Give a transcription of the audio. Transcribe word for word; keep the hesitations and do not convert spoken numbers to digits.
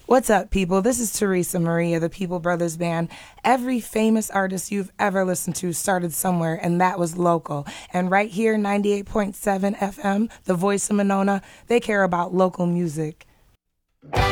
What's up, people? This is Teresa Marie of the People Brothers Band. Every famous artist you've ever listened to started somewhere, and that was local. And right here, ninety-eight point seven F M, the voice of Monona, they care about local music.